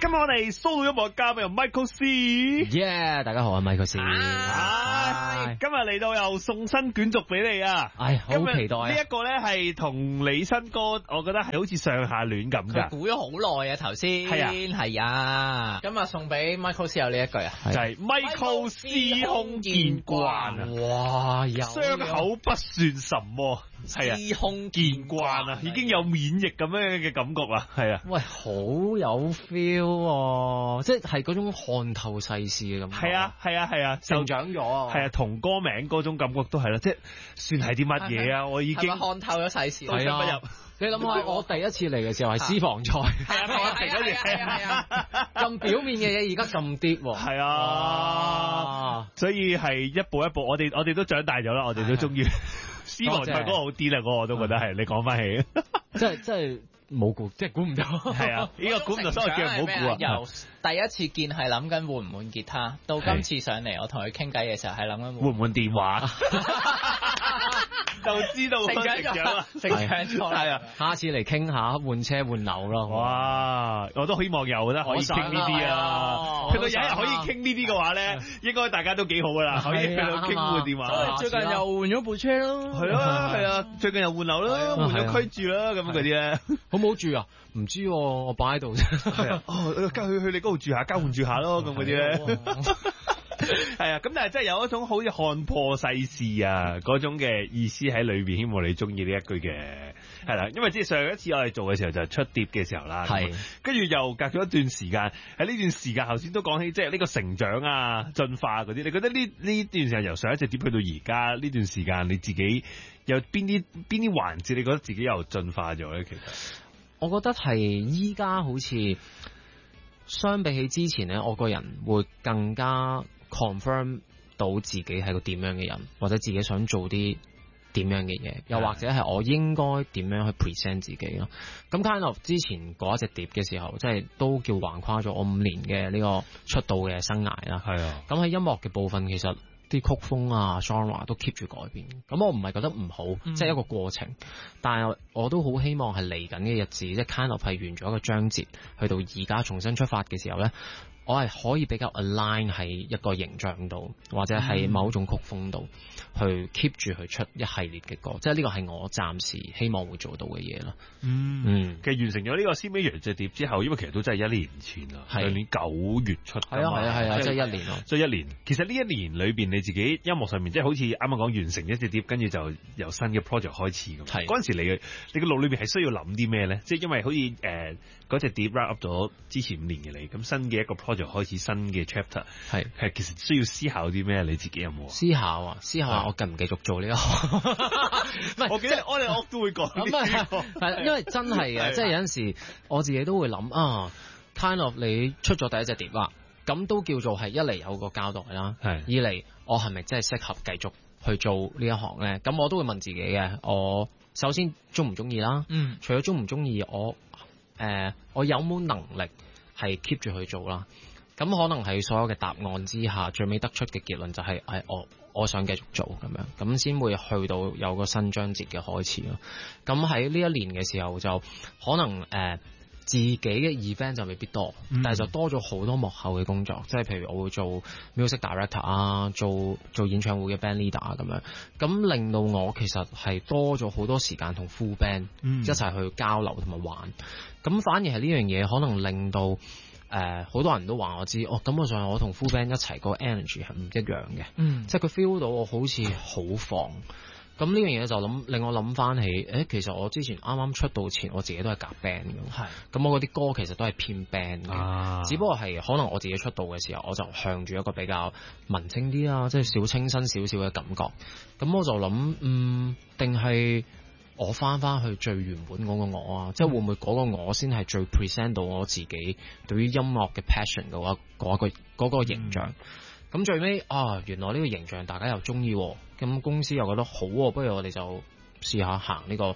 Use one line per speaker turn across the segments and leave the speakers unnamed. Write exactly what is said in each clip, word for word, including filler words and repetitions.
今日我哋 solo 音樂嘉賓由 Michael C。Yeah，
大家好，我係 Michael C。
啊，今日嚟到又送新卷軸俾你啊！
唉，好期待啊！
呢一個咧係同你新歌，我覺得係好似上下聯咁噶。
佢估咗好耐啊，頭先係啊，係啊。今日送俾 Michael C 有呢一句啊，
就係 Michael C 空見慣啊！
哇，
傷口不算什麼。係啊，司空見慣啊，已經有免疫咁樣嘅感覺啦，係啊。
喂，好有 feel，啊，即係嗰種看透世事嘅感覺。
係啊，係啊，係啊，
成長咗。
係啊，同歌名嗰種感覺都係啦，即係算係啲乜嘢啊？我已經
看透咗世事。
係啊，你諗下，我第一次嚟嘅時候係私房菜。
係啊，我食嗰啲係啊，
咁表面嘅嘢而家咁跌喎。
係啊，所以係一步一步，我哋我哋都長大咗啦，我哋都中意。私房菜嗰個好啲啦，嗰個我都覺得係。你講翻起，
即係即係冇估，即係估唔到。
係啊，呢個估唔到，所以我叫唔好估啊。
由第一次見係諗緊換唔換吉他，到今次上嚟我同佢傾偈嘅時候係諗緊換
唔換電話，就知道
成長咗，成長咗
係啊。
下次嚟傾下換車換樓咯。
哇！我都希望有得可以傾呢啲啊。去到有一日可以傾呢啲嘅話咧，應該大家都幾好噶啦，可以去到傾換電話。
最近又換咗部車咯，
係咯係啊，最近又換樓啦，換咗區住啦，咁嗰啲咧，
好唔好住啊？唔知我擺喺度啫。
係啊，哦，交去去你嗰度住下，交換住下咯，咁嗰啲咧。係啊，咁但係真係有一種好似看破世事啊嗰種嘅意思喺裏邊，希望你中意呢一句嘅，係啦，因為即係上一次我哋做嘅時候就係出碟嘅時候啦，係，跟住又隔咗一段時間，喺呢段時間頭先都講起即係呢個成長啊、進化嗰啲，你覺得呢呢段時間由上一隻碟去到而家呢段時間，你自己有邊啲邊啲環節，你覺得自己又進化咗咧？其實
我覺得係依家好似相比起之前咧，我個人會更加confirm 到自己係個點樣嘅人，或者自己想做啲點樣嘅嘢，又或者係我應該點樣去 present 自己咯。咁 kind of 之前嗰一隻碟嘅時候，即係都叫橫跨咗我五年嘅呢個出道嘅生涯啦。係啊，咁喺音樂嘅部分，其實啲曲風啊 genre 都 keep 住改變。咁我唔係覺得唔好，嗯、即係一個過程。但係我都好希望係嚟緊嘅日子，即係 kind of 係完咗一個章節，去到而家重新出發嘅時候咧。我係可以比較 align 喺一個形象度，或者係某種曲風度，去 keep 住去出一系列嘅歌，即係呢個係我暫時希望會做到嘅嘢咯。
嗯嗯，其實完成咗呢個先美羊隻碟之後，因為其實都真係一年前啦，上年九月出。係啊係啊係啊，即係一年咯，即係一年。其實呢一年裏邊，你自己音樂上面即係好似啱啱講完成一隻碟，跟住就由新嘅 project 開始咁。係嗰陣時你嘅你嘅腦裏邊係需要諗啲咩咧？即係因為好似誒嗰隻碟 wrap up 咗之前五年嘅你，咁新嘅一個 project。就開始新嘅 chapter， 係係其實需要思考啲咩？你自己有冇
思考啊？思考下我繼唔繼續做呢一行？唔係，
我記得我哋屋都會講呢啲，
係因為真係嘅，即係有陣時我自己都會諗啊 ，kind of 你出咗第一隻碟啦，咁都叫做係一嚟有個交代啦，係二嚟我係咪真係適合繼續去做呢一行咧？咁我都會問自己嘅，我首先中唔中意啦？嗯，除咗中唔中意，我誒、呃、我有冇能力？係 keep 住去做啦，咁可能係所有嘅答案之下，最尾得出嘅結論就係、是，誒、哎，我我想繼續做咁樣，咁先會去到有個新章節嘅開始咯。咁喺呢一年嘅時候就可能誒、呃、自己嘅 event 就未必多，嗯、但係就多咗好多幕後嘅工作，即係譬如我會做 music director 啊，做做演唱會嘅 band leader 咁樣，咁令到我其實係多咗好多時間同 full band、嗯、一齊去交流同埋玩。咁反而係呢樣嘢可能令到誒好、呃、多人都話我知，哦，咁我上我同 full band 一齊個 energy 係唔一樣嘅，嗯，即係佢 feel 到我好似好放。咁呢樣嘢就諗令我諗翻起，誒其實我之前啱啱出道前，我自己都係夾 band 嘅，係，咁我嗰啲歌其實都係偏 band 嘅，啊、只不過係可能我自己出道嘅時候，我就向住一個比較文青啲啊，即係小清新少少嘅感覺。咁我就諗，嗯，定係。我翻翻去最原本嗰個我啊，即係會唔會嗰個我先係最 present 到我自己對於音樂嘅 passion 嘅話，嗰個嗰個形象。咁、嗯、最尾啊，原來呢個形象大家又中意，咁公司又覺得好，不如我哋就試下行呢個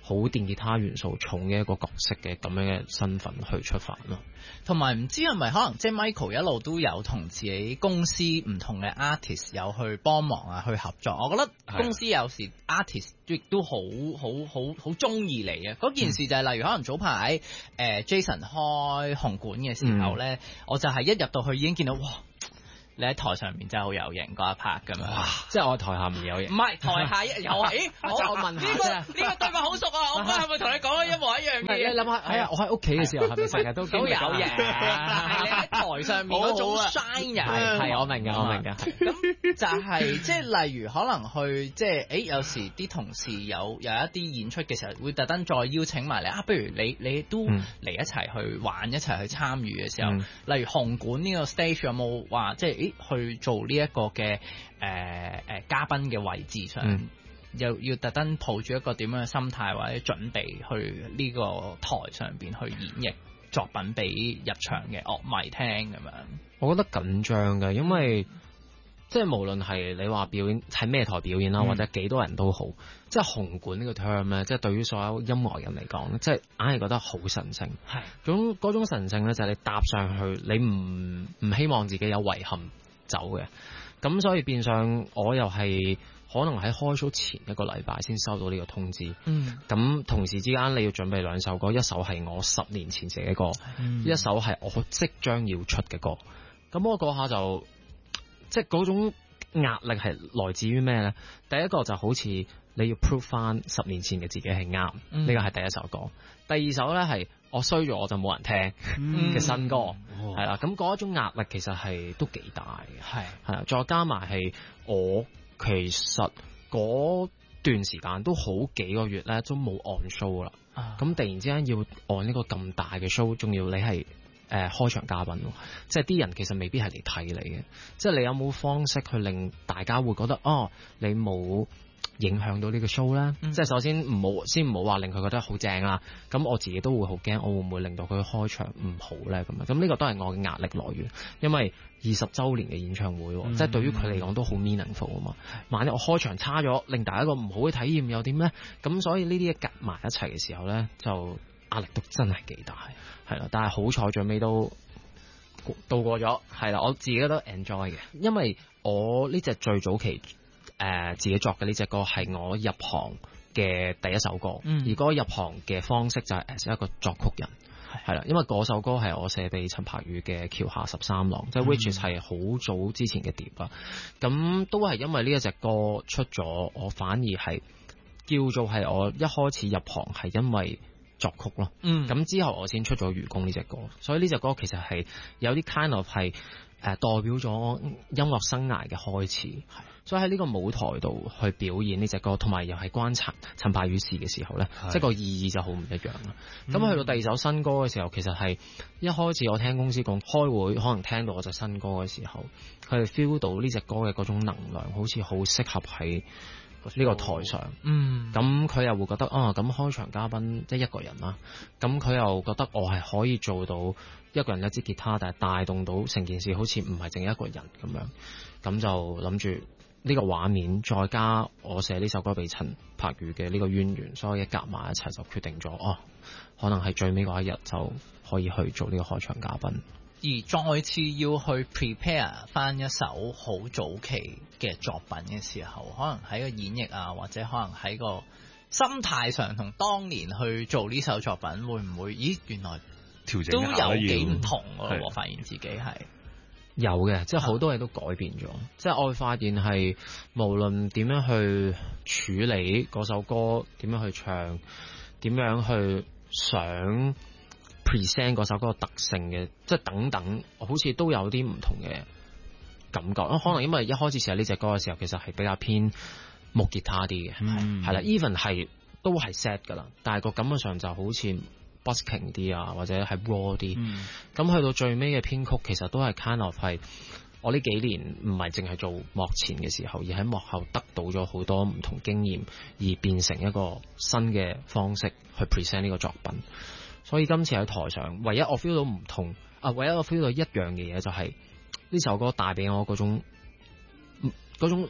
好電吉他元素重嘅一個角色嘅咁樣嘅身份去出發咯。
同埋唔知係咪可能即係 Michael 一路都有同自己公司唔同嘅 artist 有去幫忙啊，去合作。我覺得公司有時 artist 亦都好好好好中意你嘅。嗰件事就係例如可能早排誒、呃、Jason 開紅館嘅時候咧，嗯、我就係一入到去已經見到哇！你喺台上面真係好有型嗰一拍咁樣，
即係我台下唔有型。
唔係台下有咦？
我問下
呢個呢個對白好熟啊！我啱係咪同你講嘅一模一樣嘅？
你諗下，係啊，我喺屋企嘅時候係咪成日都
都有型？但係你喺台上面嗰種 shine 人，
係我明㗎，我明㗎。
咁就係即係例如可能去即係誒有時啲同事有有一啲演出嘅時候，會特登再邀請埋你啊，不如你你都嚟一齊去玩，一齊去參與嘅時候，例如紅館呢個 stage 有冇話即係？去做呢一個嘅誒誒嘉賓嘅位置上，嗯、又要特登抱住一個點樣嘅心態或者準備去呢個台上邊去演繹作品俾入場嘅樂迷聽咁樣。
我覺得緊張嘅，因為即係無論係你話表演喺咩台表演啦，嗯、或者幾多人都好，即係紅館呢個 term 咧，即係對於所有音樂人嚟講，即係硬係覺得好神聖。係咁嗰種神聖咧，就係你搭上去，你唔唔希望自己有遺憾走嘅，咁所以變相我又係可能喺開 show 前一個禮拜先收到呢個通知。嗯，咁同時之間你要準備兩首歌，一首係我十年前寫嘅歌，嗯、一首係我即將要出嘅歌。咁我嗰下就即係嗰種壓力係來自於咩咧？第一個就好似你要 prove 翻十年前嘅自己係啱，呢個係第一首歌。第二首咧係我衰咗我就冇人聽嘅新歌，係啦、嗯，咁嗰一種壓力其實係都幾大嘅，係係啦，再加埋係我其實嗰段時間都好幾個月咧都冇按 show 啦，咁、啊、突然之間要按呢個咁大嘅 show， 仲要你係誒、呃、開場嘉賓，即係啲人其實未必係嚟睇你嘅，即係你有冇方式去令大家會覺得哦，你冇影響到呢個 show 咧，嗯、即係首先唔好先唔好話令佢覺得好正啦，咁我自己都會好驚，我會唔會令到佢開場唔好咧咁啊？咁呢個都係我嘅壓力來源，因為二十週年嘅演唱會，嗯、即係對於佢嚟講都好 meaningful 啊嘛。萬一我開場差咗，令大家一個唔好嘅體驗又點咧？咁所以呢啲嘢夾埋一齊嘅時候咧，就壓力都真係幾大，係啦。但係好彩最尾都度過咗，係啦，我自己都 enjoy 嘅，因為我呢隻最早期。誒、呃、自己作嘅呢隻歌係我入行嘅第一首歌，嗯、而嗰個入行嘅方式就係 as 一個作曲人，係啦、嗯，因為嗰首歌係我寫俾陳柏宇嘅《橋下十三郎》，即係 which 係好早之前嘅碟啦。咁都係因為呢一隻歌出咗，我反而係叫做係我一開始入行係因為作曲咯。嗯，咁之後我先出咗《愚公》呢隻歌，所以呢隻歌其實係有啲 kind of 係誒、呃、代表咗音樂生涯嘅開始。所以喺呢個舞台度去表演呢隻歌，同埋又係關陳陳柏宇事嘅時候咧，即係個意義就好唔一樣啦。咁、嗯、去到第二首新歌嘅時候，其實係一開始我聽公司講開會，可能聽到我隻新歌嘅時候，佢哋 feel 到呢隻歌嘅嗰種能量，好似好適合喺呢個台上。嗯，咁佢又會覺得啊，咁開場嘉賓即係一個人啦，咁佢又覺得我係可以做到一個人一支吉他，但係帶動到成件事好似唔係淨係一個人咁樣，咁就諗住。呢個畫面再加我寫呢首歌俾陳柏宇嘅呢個淵源，所以一夾埋一齊就決定咗哦，可能係最尾嗰一日就可以去做呢個開場嘉賓。
而再次要去 prepare 翻一首好早期嘅作品嘅時候，可能喺個演繹啊，或者可能喺個心態上同當年去做呢首作品，會唔會？咦，原來調整都有幾唔同喎！我發現自己係。
有嘅，即係好多嘢都改變咗。即係我會發現係無論點樣去處理嗰首歌，點樣去唱，點樣去想 present 嗰首歌嘅特性嘅，即係等等，好似都有啲唔同嘅感覺。可能因為一開始寫呢隻歌嘅時候，其實係比較偏木吉他啲嘅，係啦、嗯、，even 係都係 sad 噶啦，但係個感覺上就好似busking 啲啊，或者係 raw 啲，咁、嗯、去到最尾嘅編曲，其實都係 kind of 係我呢幾年唔係淨係做幕前嘅時候，而喺幕後得到咗好多唔同經驗，而變成一個新嘅方式去 present 呢個作品。所以今次喺台上，唯一我 feel 到唔同啊，唯一我 feel 到一樣嘅嘢就係、是、呢首歌帶俾我嗰種嗰種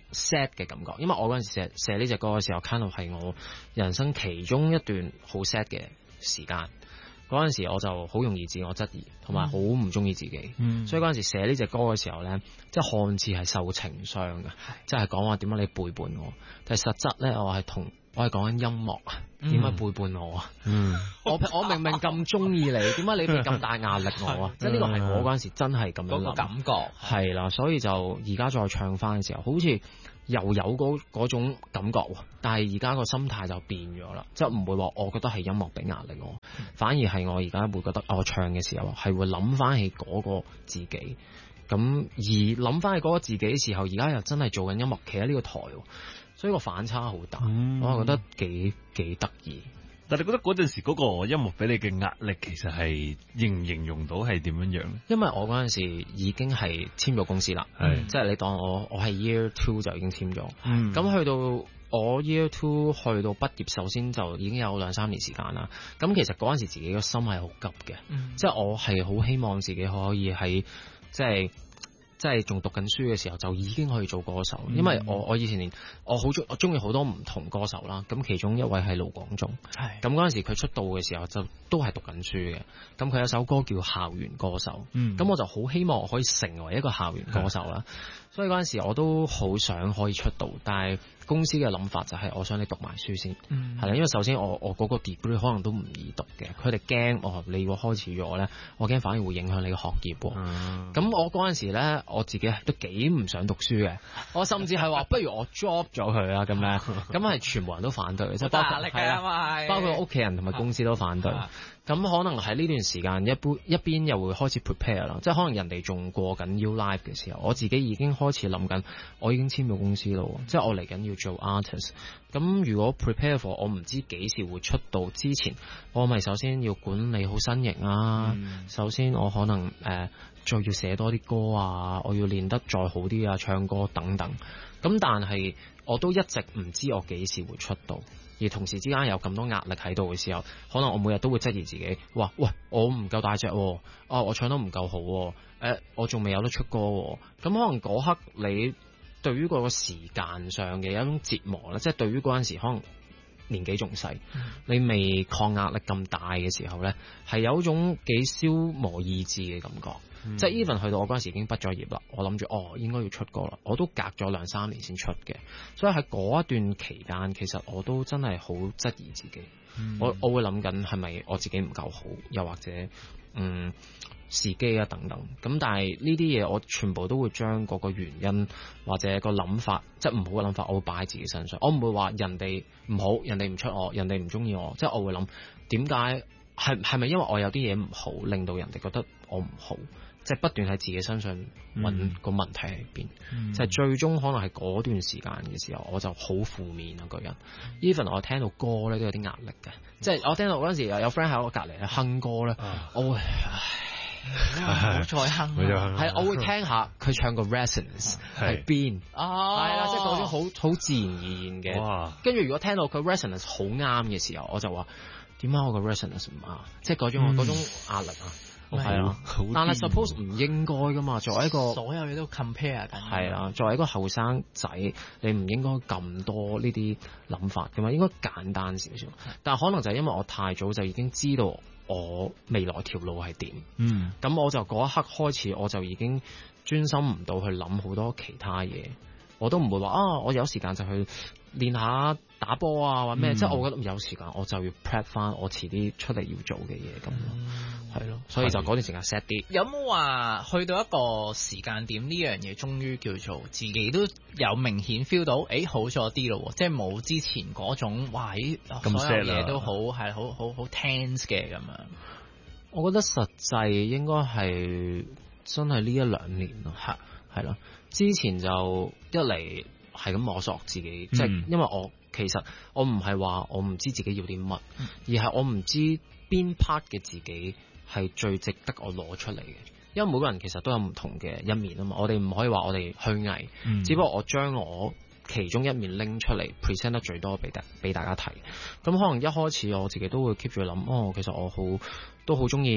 sad 嘅感覺，因為我嗰陣時寫寫呢隻歌嘅時候 kind of 係我人生其中一段好 sad 嘅時間。嗰陣時我就好容易自我質疑，同埋好唔中意自己，嗯、所以嗰陣時寫呢隻歌嘅時候咧，即係看似係受情傷嘅，即係講話點解你背叛我，但係實質咧我係同我係講緊音樂啊，點解背叛我啊？嗯、我我明明咁中意你，點解你俾咁大壓力我啊？即係呢個係我嗰陣時真係咁樣諗，嗰個感覺係啦，所以就而家再唱翻嘅時候，好似又有嗰嗰種感覺，但係而家個心態就變咗啦，即係唔會話我覺得係音樂俾壓力我，嗯、反而係我而家會覺得我唱嘅時候係會諗翻起嗰個自己，咁而諗翻起嗰個自己嘅時候，而家又真係做緊音樂，企喺呢個台，所以個反差好大，嗯、我覺得幾幾得意。
但係你覺得嗰陣時嗰個音樂俾你嘅壓力，其實係形唔形容到係點樣樣咧？
因為我嗰陣時已經係簽咗公司啦，係即係你當我我係 year two 就已經簽咗，咁、嗯、去到我 year two 去到畢業，首先就已經有兩三年時間啦。咁其實嗰陣時自己個心係好急嘅，嗯、即係我係好希望自己可以喺即係。即係仲讀緊書嘅時候就已經可以做歌手，因為我我以前我好中我中意好多唔同歌手啦，咁其中一位係盧廣仲，咁嗰陣時佢出道嘅時候就都係讀緊書嘅，咁佢有首歌叫《校園歌手》，咁、嗯、我就好希望我可以成為一個校園歌手啦，所以嗰陣時我都好想可以出道，但係公司嘅諗法就係我想你讀埋書先，係啦、嗯，因為首先我我嗰個 degree 可能都唔易讀嘅，佢哋驚我你如果開始咗咧，我驚反而會影響你嘅學業喎，咁、嗯、我嗰陣時咧。我自己都幾唔想讀書嘅，我甚至係話不如我 drop 咗佢啦咁樣，咁係全部人都反對嘅，即係包括係啊，包括屋企人同埋公司都反對。咁可能喺呢段時間一邊一邊又會開始 prepare 啦，即係可能人哋仲過緊 U Live 嘅時候，我自己已經開始諗緊，我已經簽咗公司咯，即係我嚟緊要做 artist。咁如果 prepare for 我唔知幾時會出道之前，我咪首先要管理好身形啊，嗯、首先我可能誒、呃、再要寫多啲歌啊，我要練得再好啲啊，唱歌等等。咁但係我都一直唔知我幾時會出道。而同時之間有咁多壓力喺度嘅時候，可能我每日都會質疑自己，話喂，我唔夠大隻，啊我唱得唔夠好，誒、欸、我仲未有得出歌，咁可能嗰刻你對於嗰個時間上嘅一種折磨咧，即係對於嗰陣時可能年紀仲細，嗯、你未抗壓力咁大嘅時候咧，係有一種幾消磨意志嘅感覺。嗯、即係 even 去到我嗰陣時已經畢咗業啦，我諗住哦應該要出歌啦，我都隔咗兩三年先出嘅，所以喺嗰一段期間，其實我都真係好質疑自己，嗯、我我會諗緊係咪我自己唔夠好，又或者嗯時機啊等等，咁但係呢啲嘢我全部都會將嗰個原因或者個諗法，即係唔好嘅諗法，我會擺喺自己身上，我唔會話人哋唔好，人哋唔出我，人哋唔中意我，即係我會諗點解係係咪因為我有啲嘢唔好，令到人哋覺得我唔好？即係不斷喺自己身上揾個問題喺邊，嗯、就係最終可能係嗰段時間嘅時候，我就好負面啊個人。even 我聽到歌咧都有啲壓力嘅，即係我聽到嗰陣時有 friend 喺我隔離咧哼歌咧，啊、我會唉，唔好再哼，係我會聽下佢唱個 resonance 喺邊，係啦，即係嗰種好好自然而然嘅。跟住哇如果聽到佢 resonance 好啱嘅時候，我就話點解我個 resonance 唔啱？即係嗰種嗰、嗯、種壓力啊！係啊，但係 suppose 唔應該噶嘛，作為一個
所有嘢都 compare 緊。
係啊，作為一個後生仔，你唔應該咁多呢啲諗法噶嘛，應該簡單少少。但係可能就係因為我太早就已經知道我未來條路係點，嗯，咁我就嗰一刻開始，我就已經專心唔到去諗好多其他嘢，我都唔會話啊，我有時間就去練下打波啊，或咩，嗯、即係我覺得有時間我就要 prep 翻我遲啲出嚟要做嘅嘢咁咯，係咯、嗯，所以就嗰段時間 set 啲。
有冇話去到一個時間點呢樣嘢，終於叫做自己都有明顯 feel 到，誒、欸、好咗啲咯，即係冇之前嗰種哇，咦所有嘢都好係好好好 tense 嘅咁樣。
我覺得實際應該係真係呢一兩年咯，係係咯，之前就一嚟。係咁摸索自己，即係、嗯、因為我其實我唔係話我唔知自己要啲乜，嗯、而係我唔知邊 part 嘅自己係最值得我攞出嚟嘅。因為每個人其實都有唔同嘅一面啊嘛，我哋唔可以話我哋虛偽，嗯、只不過我將我其中一面拎出嚟 present 得最多俾大俾大家睇。咁可能一開始我自己都會 keep 住諗，哦，其實我好都好中意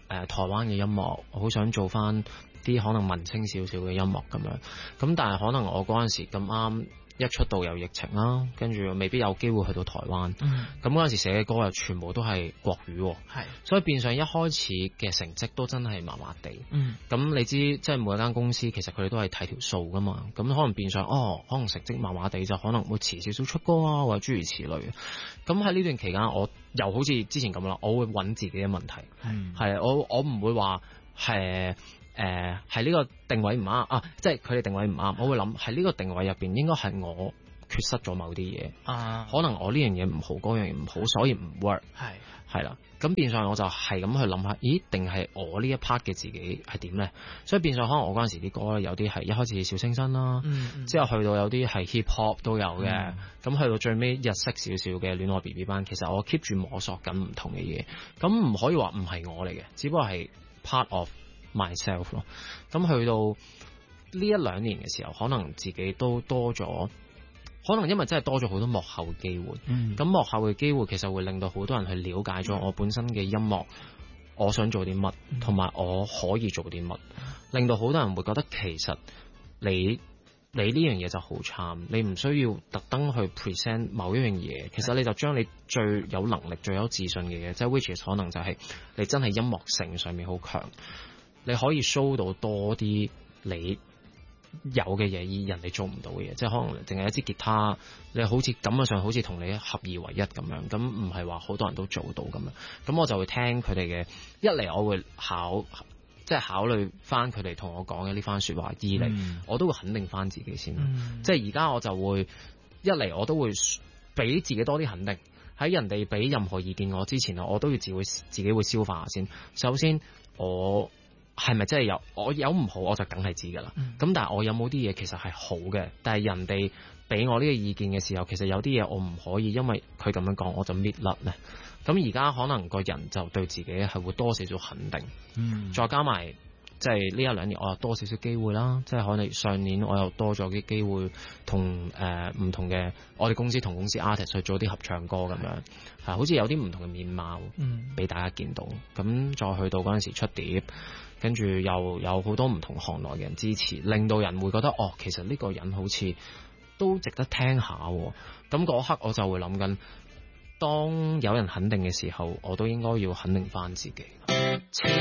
呃、台灣嘅音樂，我好想做翻啲可能文青少少嘅音樂咁樣。咁但係可能我嗰陣時咁啱一出道有疫情啦，跟住未必有機會去到台灣。咁嗰陣時寫嘅歌又全部都係國語，係，所以變相一開始嘅成績都真係麻麻地。咁、嗯、你知即係每一間公司其實佢哋都係睇條數噶嘛，咁可能變相哦，可能成績麻麻地就可能會遲少少出歌啊，或者諸如此類。咁喺呢段期間，我又好似之前咁啦，我會揾自己嘅問題，係、嗯、我我唔會話係。誒係呢個定位唔啱啊！即係佢哋定位唔啱，我會諗喺呢個定位入邊應該係我缺失咗某啲嘢啊，可能我呢樣嘢唔好，嗰樣嘢唔好，所以唔 work 係係啦。咁變相我就係咁去諗下，咦？定係我呢一 part 嘅自己係點咧？所以變相可能我嗰陣時啲歌咧，有啲係一開始小清新啦，嗯嗯、之後去到有啲係 hip hop 都有嘅，咁、嗯、去到最尾日式少少嘅戀愛 B B 班，其實我 keep 住摸索緊唔同嘅嘢，咁唔可以話唔係我嚟嘅，只不過係 part of myself 咯，咁去到呢一兩年嘅時候，可能自己都多咗，可能因為真係多咗好多幕後嘅機會，咁、嗯、幕後嘅機會其實會令到好多人去了解咗我本身嘅音樂，我想做啲乜，同埋我可以做啲乜，令到好多人會覺得其實你你呢樣嘢就好慘，你唔需要特登去 present 某一樣嘢，其實你就將你最有能力、最有自信嘅嘢，即係 which is 可能就係你真係音樂性上面好強。你可以 show 到多啲你有嘅嘢，而人哋做唔到嘅嘢，即係可能淨係一支吉他，你好似感覺上好似同你合二為一咁樣，咁唔係話好多人都做到咁樣。咁我就會聽佢哋嘅，一嚟我會考，即係考慮翻佢哋同我講嘅呢番說話；二嚟、嗯、我都會肯定翻自己先。嗯、即係而家我就會一嚟我都會俾自己多啲肯定，喺人哋俾任何意見我之前，我都要自己會自己會消化下先。首先我。係咪真係有？我有唔好我就梗係知㗎啦。咁、嗯、但係我有冇啲嘢其實係好嘅？但係人哋俾我呢個意見嘅時候，其實有啲嘢我唔可以，因為佢咁樣講我就搣甩咧。咁而家可能個人就對自己係會多少少肯定。嗯，再加埋即係呢一兩年我又多少少機會啦。即係可能上年我又多咗啲機會同誒唔同嘅我哋公司同公司 artist 去做啲合唱歌咁樣，係好似有啲唔同嘅面貌俾大家見到。咁、嗯、再去到嗰陣時出碟。跟住又有好多唔同行內嘅人支持，令到人會覺得哦，其實呢個人好似都值得聽下。咁嗰刻我就會諗緊，當有人肯定嘅時候，我都應該要肯定翻自己。